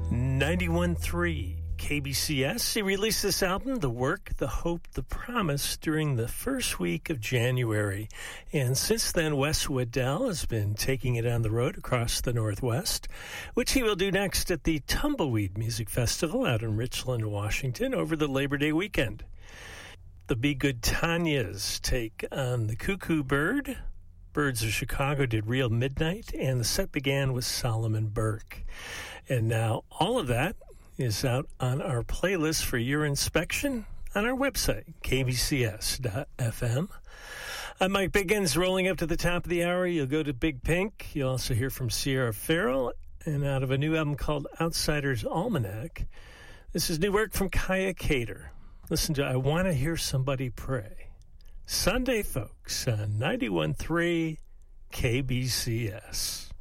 91.3 KBCS. He released this album, The Work, The Hope, The Promise, during the first week of January. And since then, Wes Waddell has been taking it on the road across the Northwest, which he will do next at the Tumbleweed Music Festival out in Richland, Washington, over the Labor Day weekend. The Be Good Tanyas take on the Cuckoo Bird. Birds of Chicago did Real Midnight, and the set began with Solomon Burke. And now all of that is out on our playlist for your inspection on our website, kbcs.fm. I'm Mike Biggins, rolling up to the top of the hour. You'll go to Big Pink. You'll also hear from Sierra Farrell, and out of a new album called Outsider's Almanac, this is new work from Kaya Cater. Listen to I Want to Hear Somebody Pray. Sunday, folks, on 91.3 KBCS.